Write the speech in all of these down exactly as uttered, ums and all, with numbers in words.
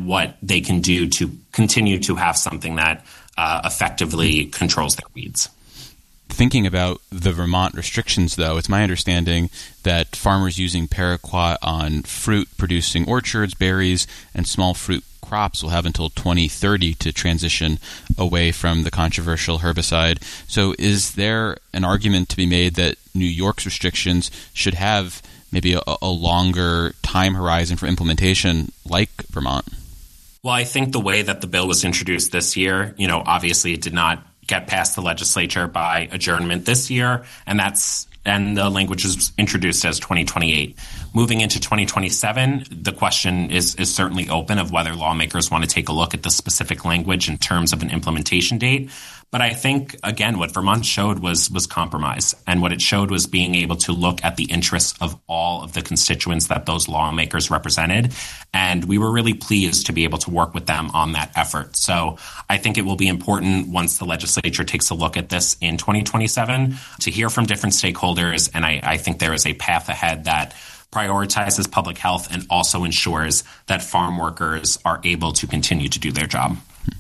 what they can do to continue to have something that uh, effectively controls their weeds. Thinking about the Vermont restrictions, though, it's my understanding that farmers using paraquat on fruit-producing orchards, berries, and small fruit crops will have until twenty thirty to transition away from the controversial herbicide. So is there an argument to be made that New York's restrictions should have maybe a, a longer time horizon for implementation like Vermont? Well, I think the way that the bill was introduced this year, you know, obviously it did not get past the legislature by adjournment this year, and that's and the language is introduced as twenty twenty-eight. Moving into twenty twenty-seven, the question is, is certainly open of whether lawmakers want to take a look at the specific language in terms of an implementation date. But I think, again, what Vermont showed was was compromise. And what it showed was being able to look at the interests of all of the constituents that those lawmakers represented. And we were really pleased to be able to work with them on that effort. So I think it will be important once the legislature takes a look at this in twenty twenty-seven to hear from different stakeholders. And I, I think there is a path ahead that prioritizes public health and also ensures that farm workers are able to continue to do their job.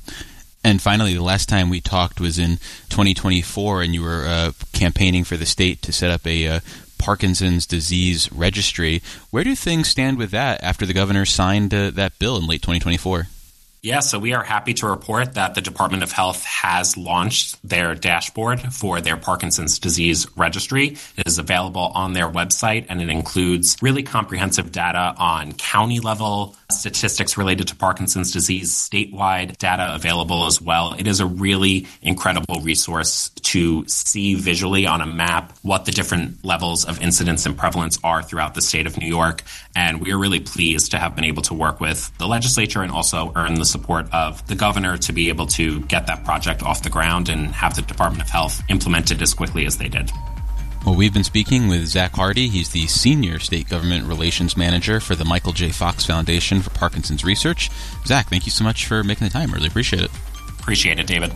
And finally, the last time we talked was in twenty twenty-four, and you were uh, campaigning for the state to set up a uh, Parkinson's disease registry. Where do things stand with that after the governor signed uh, that bill in late twenty twenty-four? Yeah, so we are happy to report that the Department of Health has launched their dashboard for their Parkinson's disease registry. It is available on their website, and it includes really comprehensive data on county level statistics related to Parkinson's disease, statewide data available as well. It is a really incredible resource to see visually on a map what the different levels of incidence and prevalence are throughout the state of New York. And we are really pleased to have been able to work with the legislature and also earn the support of the governor to be able to get that project off the ground and have the Department of Health implemented as quickly as they did. Well, we've been speaking with Zach Hardy. He's the Senior State Government Relations Manager for the Michael J. Fox Foundation for Parkinson's Research. Zach, thank you so much for making the time. Really appreciate it. Appreciate it, David.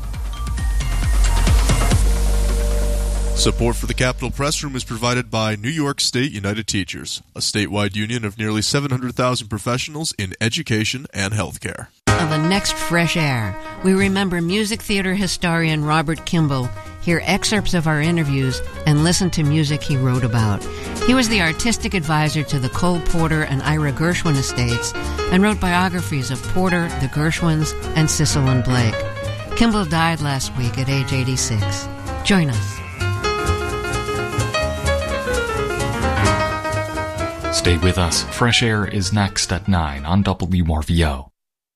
Support for the Capitol Press Room is provided by New York State United Teachers, a statewide union of nearly seven hundred thousand professionals in education and healthcare. On the next Fresh Air, we remember music theater historian Robert Kimball, hear excerpts of our interviews, and listen to music he wrote about. He was the artistic advisor to the Cole Porter and Ira Gershwin estates and wrote biographies of Porter, the Gershwins, and Cecil and Blake. Kimball died last week at age eighty-six. Join us. Stay with us. Fresh Air is next at nine on W R V O.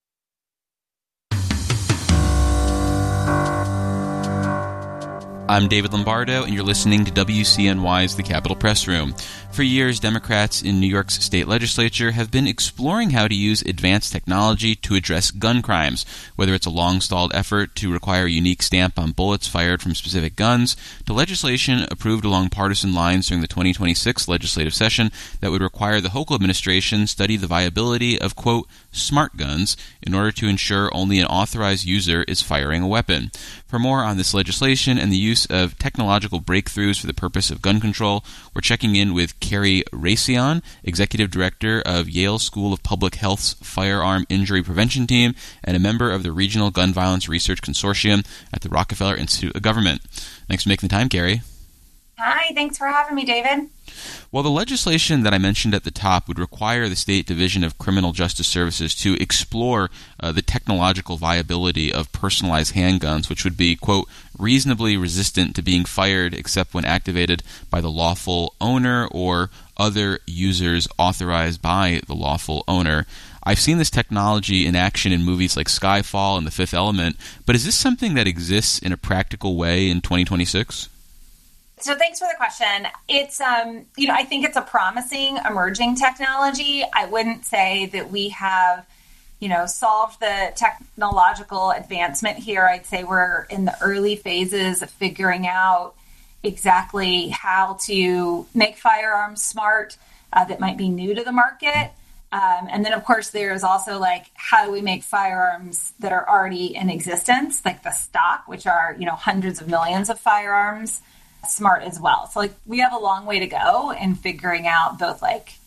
I'm David Lombardo, and you're listening to W C N Y's The Capitol Press Room. For years, Democrats in New York's state legislature have been exploring how to use advanced technology to address gun crimes, whether it's a long-stalled effort to require a unique stamp on bullets fired from specific guns, to legislation approved along partisan lines during the twenty twenty-six legislative session that would require the Hochul administration study the viability of, quote, smart guns in order to ensure only an authorized user is firing a weapon. For more on this legislation and the use of technological breakthroughs for the purpose of gun control, we're checking in with Carrie Raytheon, Executive Director of Yale School of Public Health's Firearm Injury Prevention Team and a member of the Regional Gun Violence Research Consortium at the Rockefeller Institute of Government. Thanks for making the time, Carrie. Hi, thanks for having me, David. Well, the legislation that I mentioned at the top would require the State Division of Criminal Justice Services to explore uh, the technological viability of personalized handguns, which would be, quote, reasonably resistant to being fired except when activated by the lawful owner or other users authorized by the lawful owner. I've seen this technology in action in movies like Skyfall and The Fifth Element, but is this something that exists in a practical way in twenty twenty-six? So thanks for the question. It's, um, you know, I think it's a promising emerging technology. I wouldn't say that we have, you know, solved the technological advancement here. I'd say we're in the early phases of figuring out exactly how to make firearms smart uh, that might be new to the market. Um, and then, of course, there's also like, how do we make firearms that are already in existence, like the stock, which are, you know, hundreds of millions of firearms, smart as well. So like we have a long way to go in figuring out both like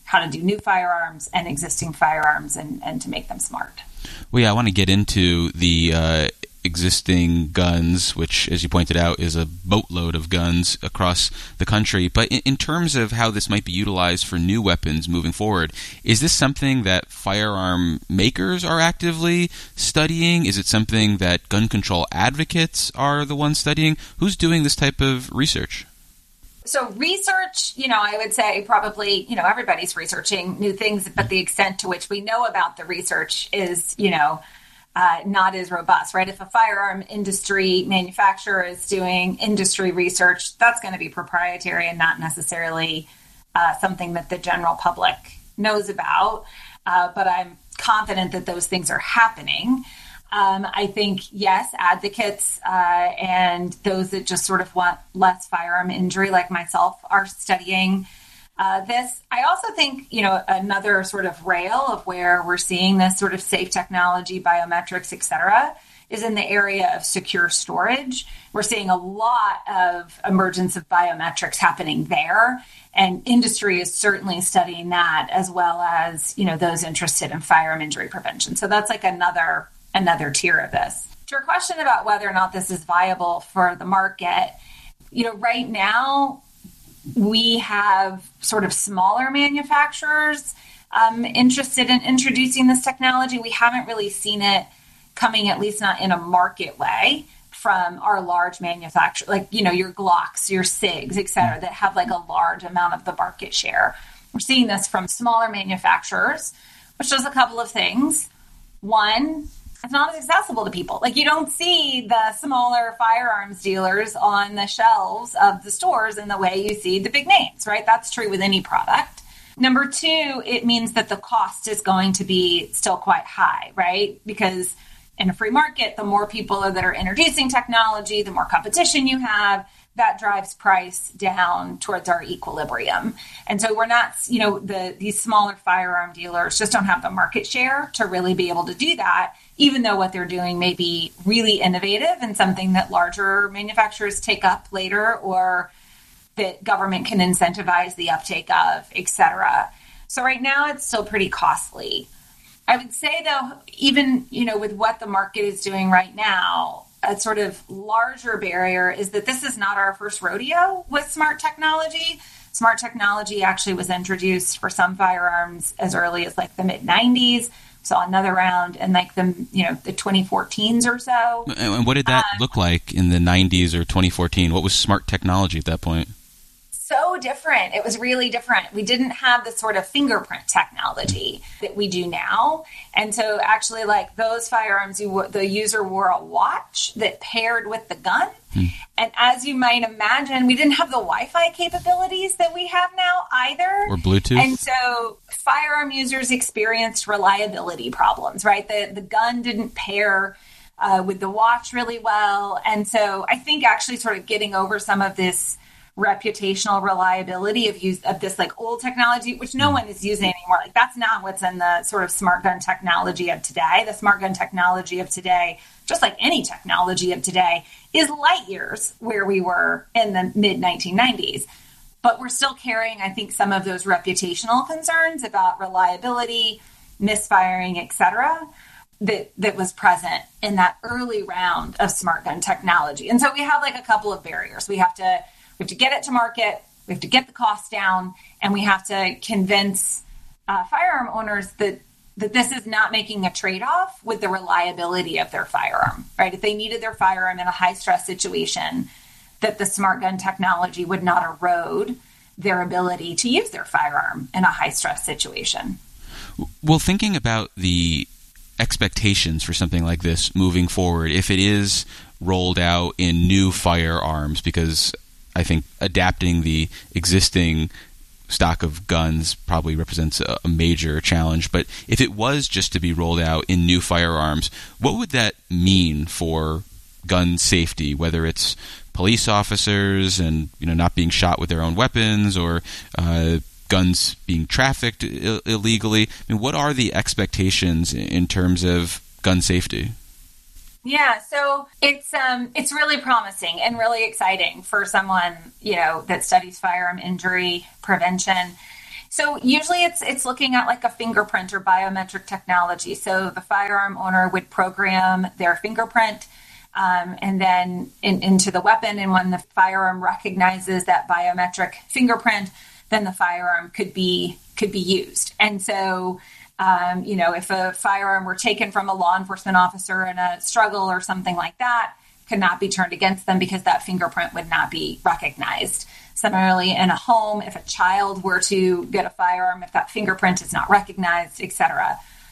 how to do new firearms and existing firearms and, and to make them smart. Well, yeah, I want to get into the uh, existing guns, which, as you pointed out, is a boatload of guns across the country. But in, in terms of how this might be utilized for new weapons moving forward, is this something that firearm makers are actively studying? Is it something that gun control advocates are the ones studying? Who's doing this type of research? So research, you know, I would say probably, you know, everybody's researching new things, but the extent to which we know about the research is, you know, uh, not as robust, right? If a firearm industry manufacturer is doing industry research, that's going to be proprietary and not necessarily uh, something that the general public knows about. Uh, but I'm confident that those things are happening. Um, I think, yes, advocates uh, and those that just sort of want less firearm injury, like myself, are studying uh, this. I also think, you know, another sort of rail of where we're seeing this sort of safe technology, biometrics, et cetera, is in the area of secure storage. We're seeing a lot of emergence of biometrics happening there, and industry is certainly studying that, as well as, you know, those interested in firearm injury prevention. So that's like another another tier of this. To your question about whether or not this is viable for the market, you know, right now we have sort of smaller manufacturers um, interested in introducing this technology. We haven't really seen it coming, at least not in a market way, from our large manufacturers, like, you know, your Glocks, your SIGs, et cetera, that have like a large amount of the market share. We're seeing this from smaller manufacturers, which does a couple of things. One, it's not as accessible to people. Like, you don't see the smaller firearms dealers on the shelves of the stores in the way you see the big names, right? That's true with any product. Number two, it means that the cost is going to be still quite high, right? Because in a free market, the more people that are introducing technology, the more competition you have, that drives price down towards our equilibrium. And so we're not, you know, the these smaller firearm dealers just don't have the market share to really be able to do that, even though what they're doing may be really innovative and something that larger manufacturers take up later, or that government can incentivize the uptake of, et cetera. So right now it's still pretty costly. I would say, though, even, you know, with what the market is doing right now, a sort of larger barrier is that this is not our first rodeo with smart technology. Smart technology actually was introduced for some firearms as early as like the mid nineties. Saw another round in like the, you know, the twenty fourteens or so. And what did that um, look like in the nineties or twenty fourteen? What was smart technology at that point? So different. It was really different. We didn't have the sort of fingerprint technology that we do now. And so actually, like, those firearms, you, the user wore a watch that paired with the gun. Hmm. And as you might imagine, we didn't have the Wi-Fi capabilities that we have now either. Or Bluetooth. And so firearm users experienced reliability problems, right? The, the gun didn't pair uh, with the watch really well. And so I think actually sort of getting over some of this reputational reliability of use of this like old technology, which no one is using anymore. Like, that's not what's in the sort of smart gun technology of today. The smart gun technology of today, just like any technology of today, is light years where we were in the mid nineteen nineties. But we're still carrying, I think, some of those reputational concerns about reliability, misfiring, et cetera, that, that was present in that early round of smart gun technology. And so we have like a couple of barriers. We have to We have to get it to market, we have to get the cost down, and we have to convince uh, firearm owners that, that this is not making a trade-off with the reliability of their firearm, right? If they needed their firearm in a high-stress situation, that the smart gun technology would not erode their ability to use their firearm in a high-stress situation. Well, thinking about the expectations for something like this moving forward, if it is rolled out in new firearms, because I think adapting the existing stock of guns probably represents a, a major challenge. But if it was just to be rolled out in new firearms, what would that mean for gun safety, whether it's police officers and, you know, not being shot with their own weapons, or uh, guns being trafficked Ill- illegally? I mean, what are the expectations in terms of gun safety? Yeah, so it's um it's really promising and really exciting for someone, you know, that studies firearm injury prevention. So usually it's it's looking at like a fingerprint or biometric technology. So the firearm owner would program their fingerprint um, and then in, into the weapon. And when the firearm recognizes that biometric fingerprint, then the firearm could be could be used. And so, um, you know, if a firearm were taken from a law enforcement officer in a struggle or something like that, could not be turned against them because that fingerprint would not be recognized. Similarly, in a home, if a child were to get a firearm, if that fingerprint is not recognized, et cetera.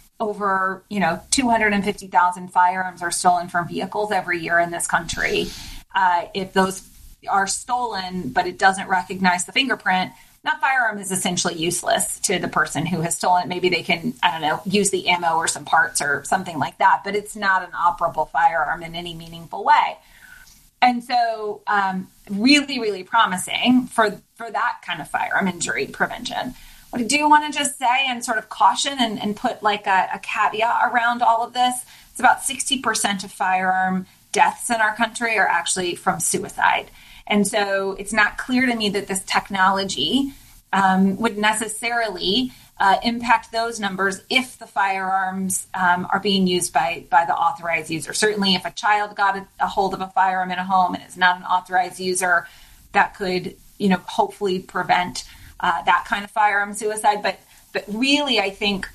Over, you know, two hundred fifty thousand firearms are stolen from vehicles every year in this country. Uh, if those are stolen, but it doesn't recognize the fingerprint, that firearm is essentially useless to the person who has stolen it. Maybe they can, I don't know, use the ammo or some parts or something like that, but it's not an operable firearm in any meaningful way. And so um, really, really promising for, for that kind of firearm injury prevention. What I do want to just say and sort of caution and, and put like a, a caveat around all of this, it's about sixty percent of firearm deaths in our country are actually from suicide. And so it's not clear to me that this technology um, would necessarily uh, impact those numbers if the firearms um, are being used by, by the authorized user. Certainly if a child got a, a hold of a firearm in a home and is not an authorized user, that could, you know, hopefully prevent uh, that kind of firearm suicide. But, but really, I think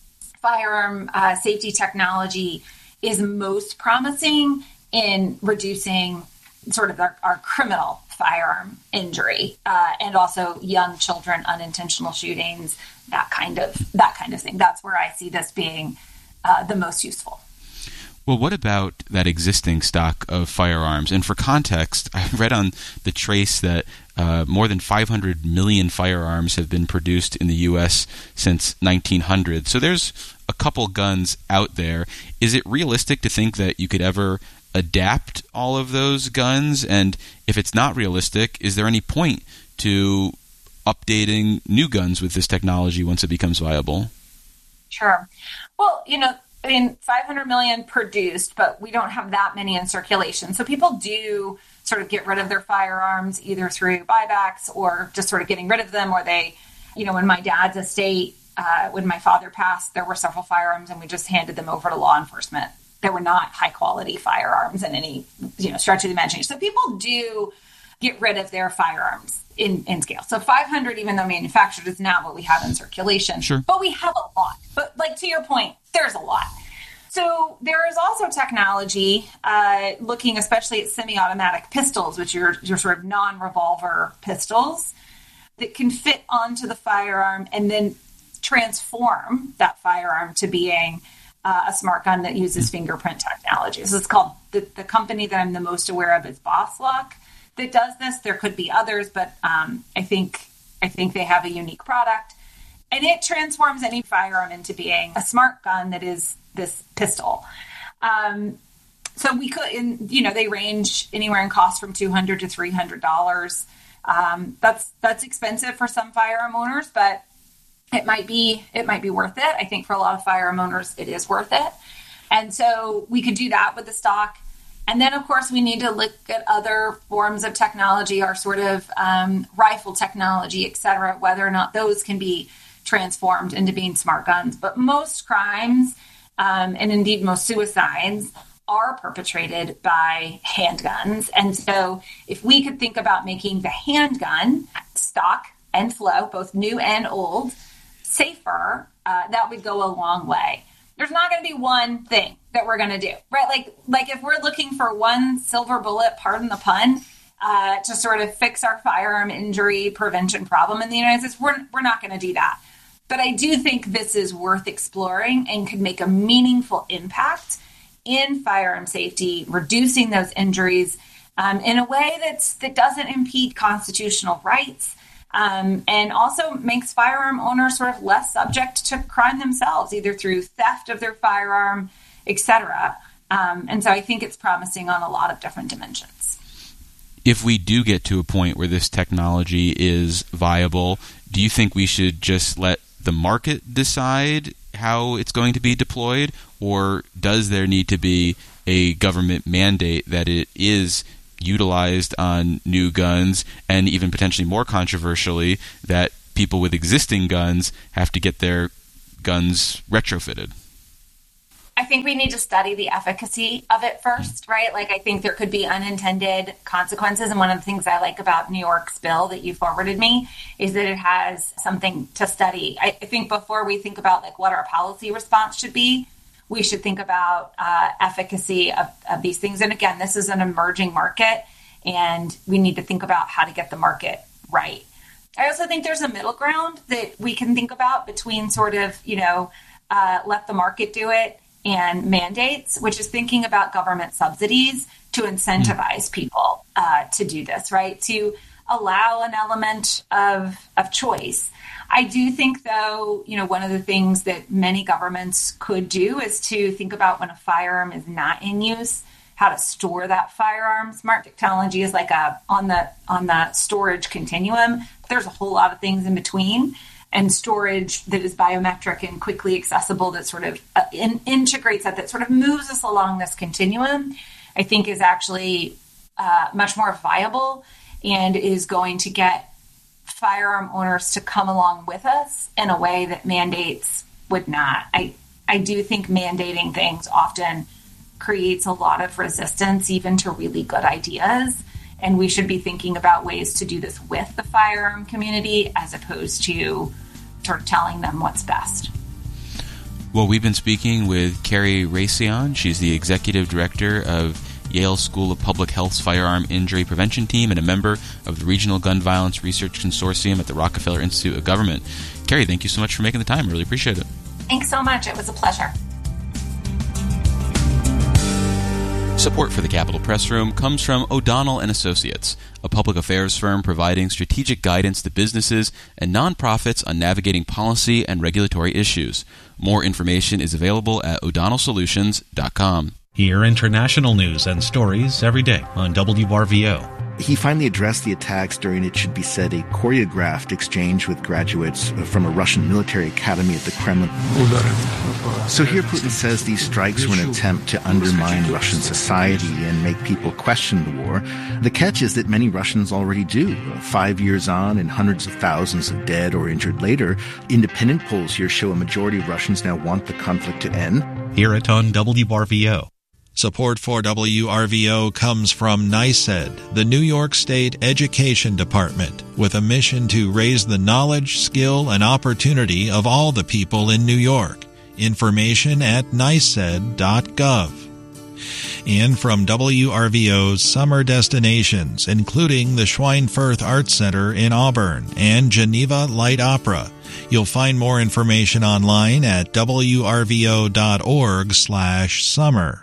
firearm uh, safety technology is most promising in reducing sort of our, our criminal firearm injury uh, and also young children, unintentional shootings, that kind of that kind of thing. That's where I see this being uh, the most useful. Well, what about that existing stock of firearms? And for context, I read on the Trace that uh, more than five hundred million firearms have been produced in the U S since nineteen hundred. So there's a couple guns out there. Is it realistic to think that you could ever adapt all of those guns? And if it's not realistic, is there any point to updating new guns with this technology once it becomes viable? Sure. Well, you know, I mean, five hundred million produced, but we don't have that many in circulation. So people do sort of get rid of their firearms either through buybacks or just sort of getting rid of them, or they, you know, when my dad's estate, uh, when my father passed, there were several firearms and we just handed them over to law enforcement. They were not high quality firearms in any, you know, stretch of the imagination. So people do get rid of their firearms in, in scale. So five hundred, even though manufactured, is not what we have in circulation. Sure. But we have a lot. But like to your point, there's a lot. So there is also technology uh, looking especially at semi-automatic pistols, which are your sort of non-revolver pistols that can fit onto the firearm and then transform that firearm to being Uh, a smart gun that uses fingerprint technology. So it's called, the, the company that I'm the most aware of is BossLock that does this. There could be others, but um, I think I think they have a unique product. And it transforms any firearm into being a smart gun that is this pistol. Um, so we could, in, you know, they range anywhere in cost from two hundred dollars to three hundred dollars. Um, that's that's expensive for some firearm owners, but It might be it might be worth it. I think for a lot of firearm owners, it is worth it. And so we could do that with the stock. And then, of course, we need to look at other forms of technology, our sort of um, rifle technology, et cetera, whether or not those can be transformed into being smart guns. But most crimes, um, and indeed most suicides, are perpetrated by handguns. And so if we could think about making the handgun stock and flow, both new and old, safer, uh, that would go a long way. There's not going to be one thing that we're going to do, right? Like, like if we're looking for one silver bullet, pardon the pun, uh, to sort of fix our firearm injury prevention problem in the United States, we're, we're not going to do that. But I do think this is worth exploring and could make a meaningful impact in firearm safety, reducing those injuries um, in a way that's, that doesn't impede constitutional rights. Um, and also makes firearm owners sort of less subject to crime themselves, either through theft of their firearm, et cetera. Um, and so I think it's promising on a lot of different dimensions. If we do get to a point where this technology is viable, do you think we should just let the market decide how it's going to be deployed? Or does there need to be a government mandate that it is utilized on new guns, and even potentially more controversially, that people with existing guns have to get their guns retrofitted? I think we need to study the efficacy of it first, right? Like, I think there could be unintended consequences. And one of the things I like about New York's bill that you forwarded me is that it has something to study. I, I think before we think about like what our policy response should be, we should think about uh, efficacy of, of these things. And again, this is an emerging market, and we need to think about how to get the market right. I also think there's a middle ground that we can think about between sort of, you know, uh, let the market do it and mandates, which is thinking about government subsidies to incentivize people uh, to do this, right? To allow an element of of choice. I do think, though, you know, one of the things that many governments could do is to think about when a firearm is not in use, how to store that firearm. Smart technology is like a on the on the storage continuum. There's a whole lot of things in between. And storage that is biometric and quickly accessible that sort of uh, in, integrates that, that sort of moves us along this continuum, I think is actually uh, much more viable and is going to get firearm owners to come along with us in a way that mandates would not. I, I do think mandating things often creates a lot of resistance, even to really good ideas. And we should be thinking about ways to do this with the firearm community as opposed to sort of telling them what's best. Well, we've been speaking with Carrie Raytheon. She's the executive director of Yale School of Public Health's Firearm Injury Prevention Team and a member of the Regional Gun Violence Research Consortium at the Rockefeller Institute of Government. Carrie, thank you so much for making the time. I really appreciate it. Thanks so much. It was a pleasure. Support for the Capitol Press Room comes from O'Donnell and Associates, a public affairs firm providing strategic guidance to businesses and nonprofits on navigating policy and regulatory issues. More information is available at o'donnell solutions dot com. Hear international news and stories every day on W R V O. He finally addressed the attacks during, it should be said, a choreographed exchange with graduates from a Russian military academy at the Kremlin. So here Putin says these strikes were an attempt to undermine Russian society and make people question the war. The catch is that many Russians already do. Five years on and hundreds of thousands of dead or injured later, independent polls here show a majority of Russians now want the conflict to end. Hear it on W R V O. Support for W R V O comes from NYSED, the New York State Education Department, with a mission to raise the knowledge, skill, and opportunity of all the people in New York. Information at nysed dot gov. And from W R V O's summer destinations, including the Schweinfurth Arts Center in Auburn and Geneva Light Opera. You'll find more information online at w r v o dot org slash summer.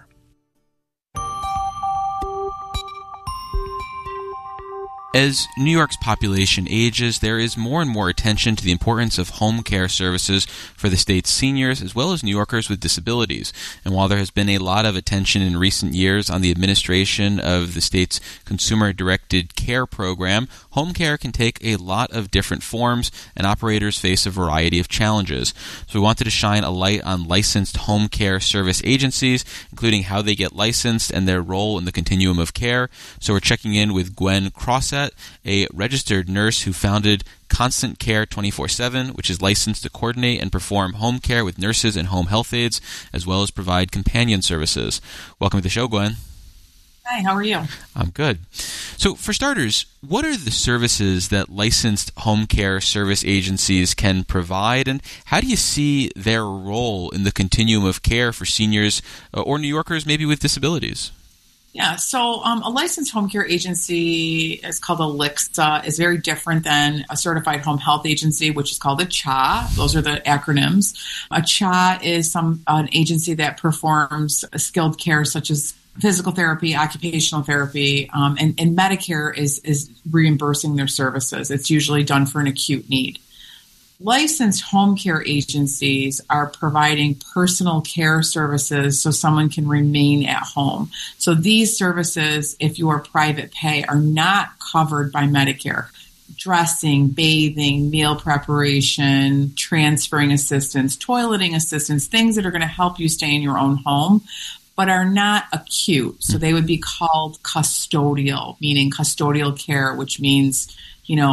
As New York's population ages, there is more and more attention to the importance of home care services for the state's seniors as well as New Yorkers with disabilities. And while there has been a lot of attention in recent years on the administration of the state's consumer-directed care program, home care can take a lot of different forms, and operators face a variety of challenges. So we wanted to shine a light on licensed home care service agencies, including how they get licensed and their role in the continuum of care. So we're checking in with Gwen Crossett, a registered nurse who founded Constant Care twenty-four seven, which is licensed to coordinate and perform home care with nurses and home health aides, as well as provide companion services. Welcome to the show, Gwen. Hi, how are you? I'm good. So for starters, what are the services that licensed home care service agencies can provide, and how do you see their role in the continuum of care for seniors or New Yorkers maybe with disabilities? Yeah, so um, a licensed home care agency is called a L I C S A, is very different than a certified home health agency, which is called a C H A. Those are the acronyms. A C H A is some an agency that performs skilled care such as physical therapy, occupational therapy, um, and, and Medicare is, is reimbursing their services. It's usually done for an acute need. Licensed home care agencies are providing personal care services so someone can remain at home. So these services, if you are private pay, are not covered by Medicare. Dressing, bathing, meal preparation, transferring assistance, toileting assistance, things that are going to help you stay in your own home, but are not acute. So they would be called custodial, meaning custodial care, which means, you know,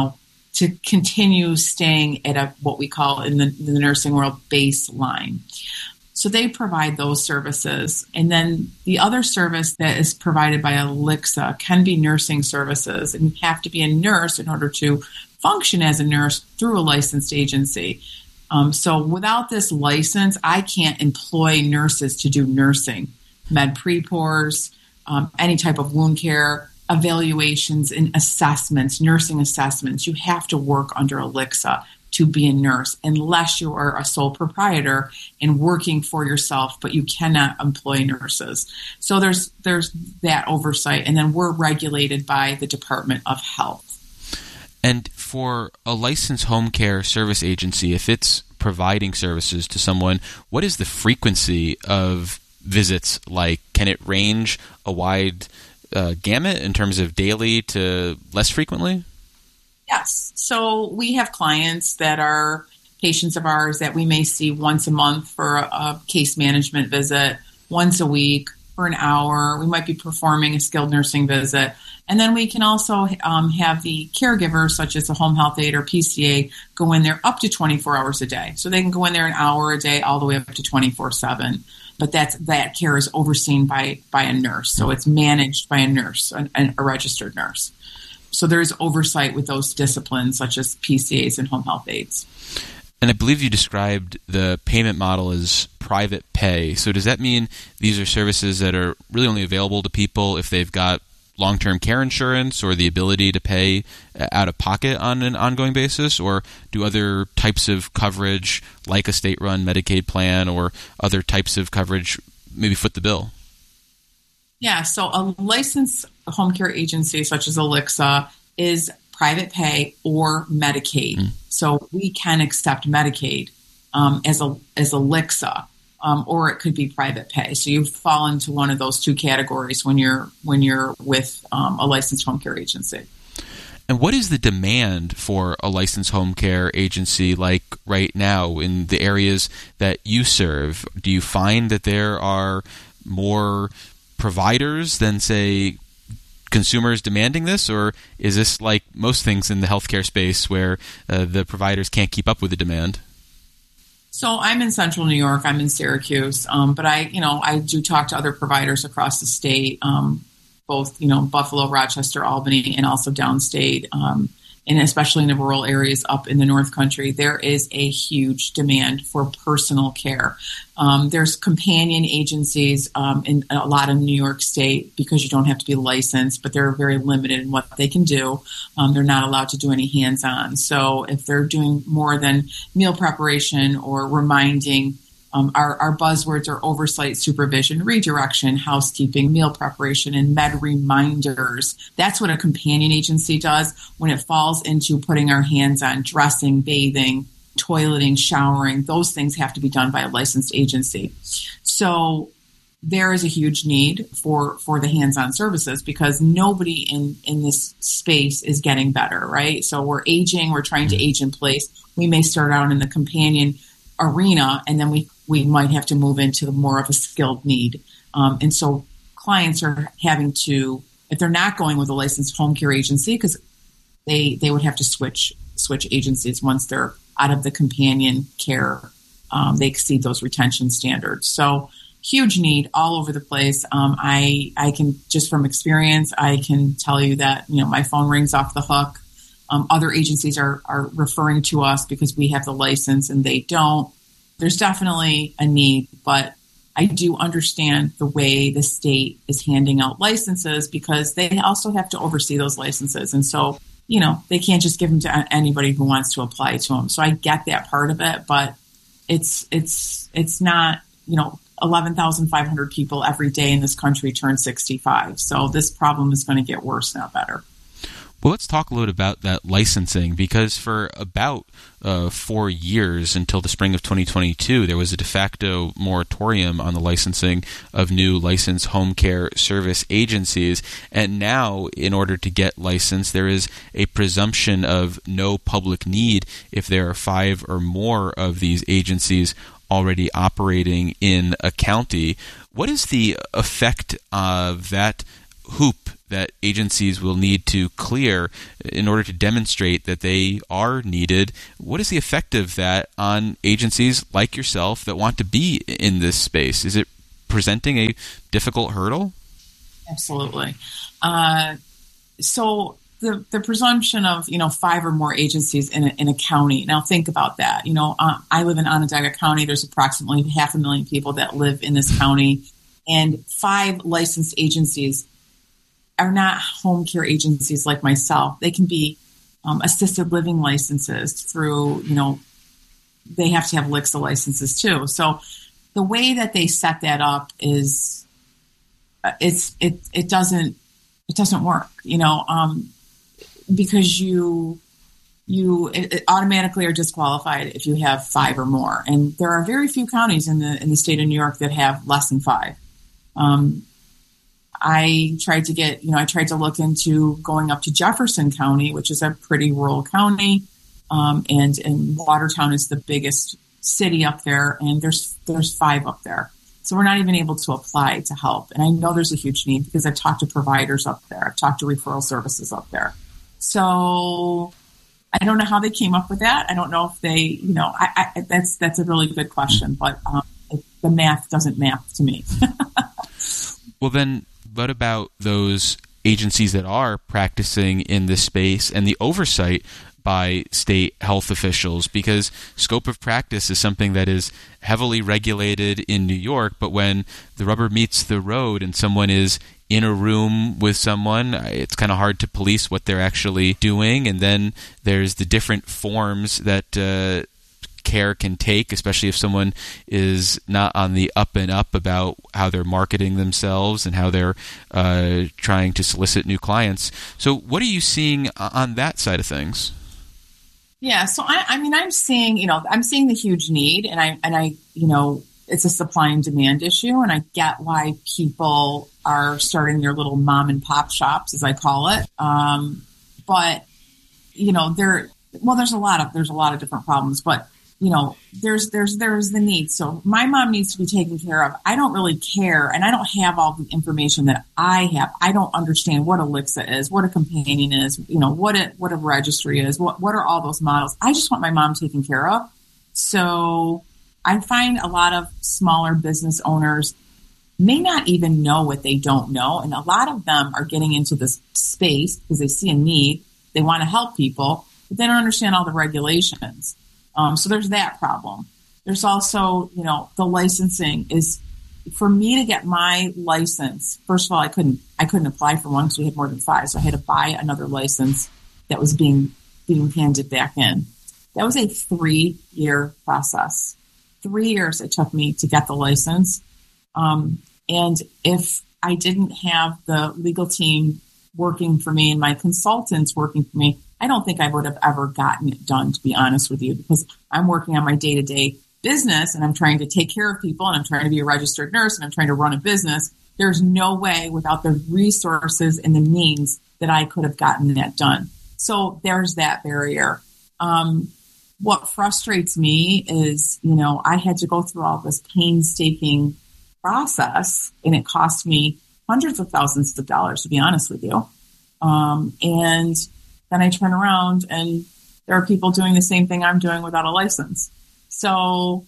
to continue staying at a what we call in the, in the nursing world baseline. So they provide those services. And then the other service that is provided by Alixa can be nursing services. And you have to be a nurse in order to function as a nurse through a licensed agency. Um, so without this license, I can't employ nurses to do nursing, med pre-pours, um, any type of wound care, evaluations and assessments, nursing assessments. You have to work under Alixa to be a nurse unless you are a sole proprietor and working for yourself, but you cannot employ nurses. So there's there's that oversight, and then we're regulated by the Department of Health. And for a licensed home care service agency, if it's providing services to someone, what is the frequency of visits like? Can it range a wide uh, gamut in terms of daily to less frequently? Yes. So we have clients that are patients of ours that we may see once a month for a, a case management visit, once a week for an hour. We might be performing a skilled nursing visit. And then we can also um, have the caregivers, such as a home health aide or P C A, go in there up to twenty-four hours a day. So they can go in there an hour a day all the way up to twenty-four seven. But that's, that care is overseen by, by a nurse. So it's managed by a nurse, a, a registered nurse. So there's oversight with those disciplines, such as P C As and home health aides. And I believe you described the payment model as private pay. So does that mean these are services that are really only available to people if they've got long-term care insurance or the ability to pay out of pocket on an ongoing basis? Or do other types of coverage, like a state-run Medicaid plan or other types of coverage, maybe foot the bill? Yeah, so a licensed home care agency such as Alixa is private pay or Medicaid. Mm. So we can accept Medicaid um, as a as Alixa, um, or it could be private pay. So you fall into one of those two categories when you're when you're with um, a licensed home care agency. And what is the demand for a licensed home care agency like right now in the areas that you serve? Do you find that there are more providers than, say, consumers demanding this, or is this like most things in the healthcare space where uh, the providers can't keep up with the demand? So I'm in Central New York. I'm in Syracuse, um, but I, you know, I do talk to other providers across the state, um, both, you know, Buffalo, Rochester, Albany, and also downstate, um, and especially in the rural areas up in the North Country. There is a huge demand for personal care. Um, there's companion agencies um, in a lot of New York State because you don't have to be licensed, but they're very limited in what they can do. Um, they're not allowed to do any hands-on. So if they're doing more than meal preparation or reminding, um, our, our buzzwords are oversight, supervision, redirection, housekeeping, meal preparation, and med reminders. That's what a companion agency does when it falls into putting our hands on dressing, bathing, toileting, showering. Those things have to be done by a licensed agency. So there is a huge need for, for the hands-on services because nobody in, in this space is getting better, right? So we're aging, we're trying to age in place. We may start out in the companion arena, and then we, we might have to move into more of a skilled need. Um, and so clients are having to, if they're not going with a licensed home care agency, because they, they would have to switch switch agencies once they're out of the companion care. Um, they exceed those retention standards. So huge need all over the place. Um, I I can, just from experience, I can tell you that, you know, my phone rings off the hook. Um, other agencies are, are referring to us because we have the license and they don't. There's definitely a need, but I do understand the way the state is handing out licenses because they also have to oversee those licenses. And so, you know, they can't just give them to anybody who wants to apply to them. So I get that part of it, but it's, it's, it's not, you know, eleven thousand five hundred people every day in this country turn sixty-five. So this problem is going to get worse, not better. Well, let's talk a little bit about that licensing, because for about uh, four years until the spring of twenty twenty-two, there was a de facto moratorium on the licensing of new licensed home care service agencies. And now, in order to get licensed, there is a presumption of no public need if there are five or more of these agencies already operating in a county. What is the effect of that hoop that agencies will need to clear in order to demonstrate that they are needed. What is the effect of that on agencies like yourself that want to be in this space? Is it presenting a difficult hurdle? Absolutely. Uh, so the the presumption of, you know, five or more agencies in a, in a county. Now think about that. You know, uh, I live in Onondaga County. There's approximately half a million people that live in this county, and five licensed agencies are not home care agencies like myself. They can be um, assisted living licenses through, you know, they have to have L I C S A licenses too. So the way that they set that up is, uh, it's it it doesn't it doesn't work, you know, um, because you you it, it automatically are disqualified if you have five or more, and there are very few counties in the in the state of New York that have less than five. Um, I tried to get, you know, I tried to look into going up to Jefferson County, which is a pretty rural county, um, and and Watertown is the biggest city up there, and there's there's five up there, so we're not even able to apply to help. And I know there's a huge need because I've talked to providers up there, I've talked to referral services up there. So I don't know how they came up with that. I don't know if they, you know, I, I that's that's a really good question, but um, it, the math doesn't math to me. Well, then, what about those agencies that are practicing in this space and the oversight by state health officials? Because scope of practice is something that is heavily regulated in New York, but when the rubber meets the road and someone is in a room with someone, it's kind of hard to police what they're actually doing. And then there's the different forms that uh, care can take, especially if someone is not on the up and up about how they're marketing themselves and how they're uh, trying to solicit new clients. So what are you seeing on that side of things? Yeah, so I, I mean, I'm seeing, you know, I'm seeing the huge need, and I, and I, you know, it's a supply and demand issue, and I get why people are starting their little mom and pop shops, as I call it. Um, but you know, there, well, there's a lot of there's a lot of different problems, but you know, there's there's there's the need. So my mom needs to be taken care of. I don't really care, and I don't have all the information that I have. I don't understand what a L I C S A is, what a companion is, you know, what it what a registry is, what what are all those models. I just want my mom taken care of. So I find a lot of smaller business owners may not even know what they don't know, and a lot of them are getting into this space because they see a need, they want to help people, but they don't understand all the regulations. Um, so there's that problem. There's also, you know, the licensing is, for me to get my license, first of all, I couldn't, I couldn't apply for one because we had more than five. So I had to buy another license that was being, being handed back in. That was a three year process. Three years it took me to get the license. Um, and if I didn't have the legal team working for me and my consultants working for me, I don't think I would have ever gotten it done, to be honest with you, because I'm working on my day-to-day business and I'm trying to take care of people and I'm trying to be a registered nurse and I'm trying to run a business. There's no way without the resources and the means that I could have gotten that done. So there's that barrier. Um, what frustrates me is, you know, I had to go through all this painstaking process and it cost me hundreds of thousands of dollars, to be honest with you. Um, and then I turn around and there are people doing the same thing I'm doing without a license. So,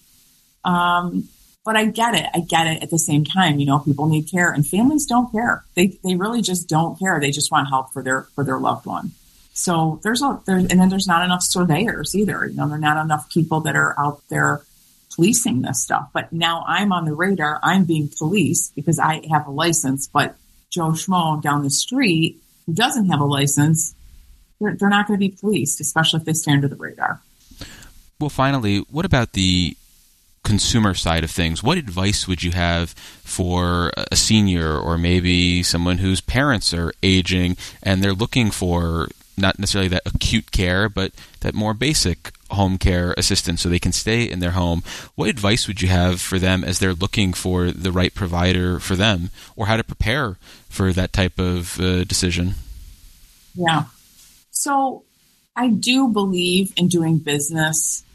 um, but I get it. I get it at the same time. You know, people need care and families don't care. They they really just don't care. They just want help for their for their loved one. So there's a there, and then there's not enough surveyors either. You know, there are not enough people that are out there policing this stuff. But now I'm on the radar. I'm being policed because I have a license. But Joe Schmo down the street who doesn't have a license, they're, they're not going to be policed, especially if they stay under the radar. Well, finally, what about the consumer side of things? What advice would you have for a senior or maybe someone whose parents are aging and they're looking for not necessarily that acute care, but that more basic home care assistance so they can stay in their home? What advice would you have for them as they're looking for the right provider for them, or how to prepare for that type of uh, decision? Yeah. So I do believe in doing business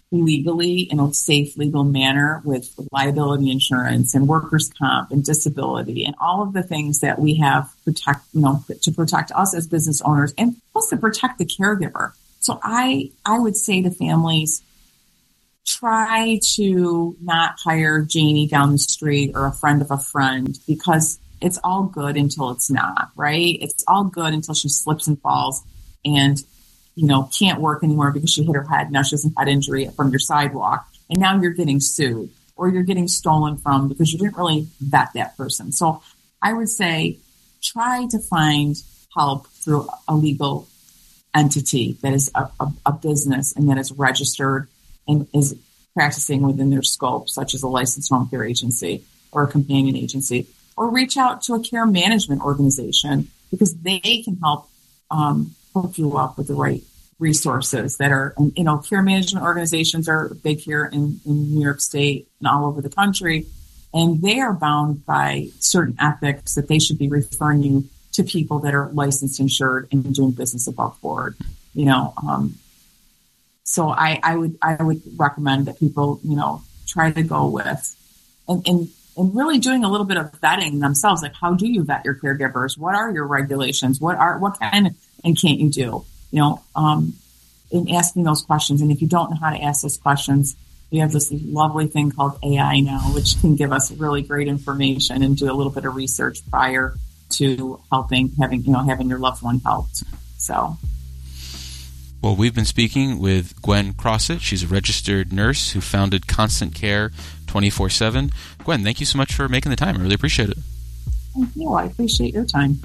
legally in a safe legal manner with liability insurance and workers' comp and disability and all of the things that we have protect, you know, to protect us as business owners and plus to protect the caregiver. So I, I would say to families, try to not hire Janie down the street or a friend of a friend, because it's all good until it's not, right? It's all good until she slips and falls and, you know, can't work anymore because she hit her head. Now she has a head injury from your sidewalk. And now you're getting sued or you're getting stolen from because you didn't really vet that person. So I would say try to find help through a legal entity that is a, a, a business and that is registered and is practicing within their scope, such as a licensed home care agency or a companion agency, or reach out to a care management organization because they can help um, hook you up with the right resources that are, you know, care management organizations are big here in, in New York State and all over the country. And they are bound by certain ethics that they should be referring you to people that are licensed, insured, and doing business above board, you know. Um, so I, I would, I would recommend that people, you know, try to go with and, and, and really doing a little bit of vetting themselves. Like, how do you vet your caregivers? What are your regulations? What are, what can and can't you do? You know, um, in asking those questions. And if you don't know how to ask those questions, we have this lovely thing called A I now, which can give us really great information and do a little bit of research prior to helping, having, you know, having your loved one helped. So. Well, we've been speaking with Gwen Crossett. She's a registered nurse who founded Constant Care twenty-four seven. Gwen, thank you so much for making the time. I really appreciate it. Thank you. I appreciate your time.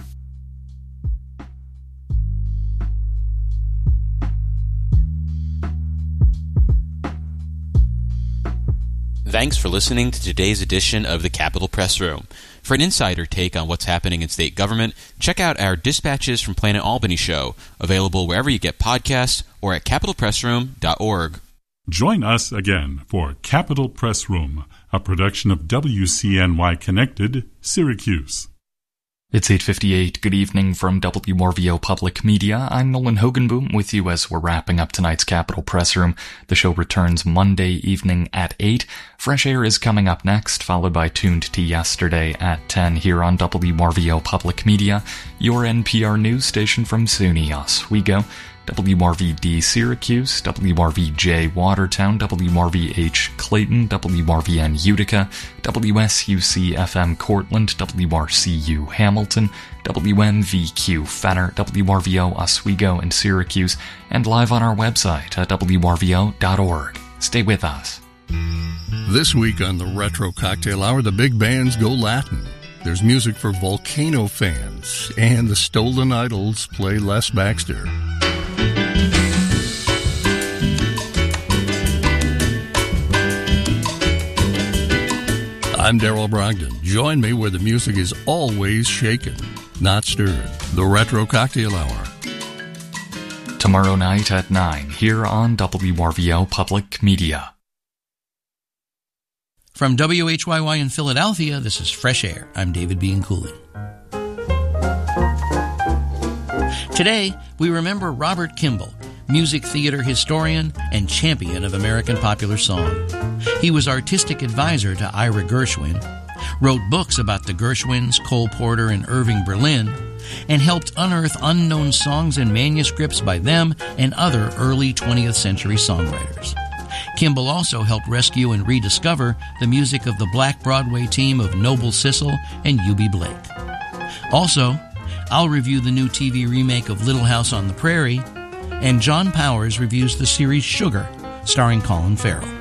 Thanks for listening to today's edition of the Capitol Press Room. For an insider take on what's happening in state government, check out our Dispatches from Planet Albany show, available wherever you get podcasts or at capital press room dot org. Join us again for Capitol Press Room, a production of W C N Y Connected, Syracuse. It's eight fifty-eight. Good evening from W R V O Public Media. I'm Nolan Hogenboom with you as we're wrapping up tonight's Capitol Press Room. The show returns Monday evening at eight. Fresh Air is coming up next, followed by Tuned to Yesterday at ten here on W R V O Public Media, your N P R news station from SUNY Oswego. W R V D Syracuse, W R V J Watertown, W R V H Clayton, W R V N Utica, W S U C F M Cortland, W R C U Hamilton, W M V Q Fenner, W R V O Oswego and Syracuse, and live on our website at W R V O dot org. Stay with us. This week on the Retro Cocktail Hour, the big bands go Latin. There's music for Volcano fans, and the Stolen Idols play Les Baxter. I'm Daryl Brogdon. Join me where the music is always shaken, not stirred. The Retro Cocktail Hour. Tomorrow night at nine, here on W R V O Public Media. From W H Y Y in Philadelphia, this is Fresh Air. I'm David Bean Cooley. Today, we remember Robert Kimball, music theater historian and champion of American popular song. He was artistic advisor to Ira Gershwin, wrote books about the Gershwins, Cole Porter, and Irving Berlin, and helped unearth unknown songs and manuscripts by them and other early twentieth century songwriters. Kimball also helped rescue and rediscover the music of the Black Broadway team of Noble Sissle and U B Blake. Also, I'll review the new T V remake of Little House on the Prairie, and John Powers reviews the series Sugar, starring Colin Farrell.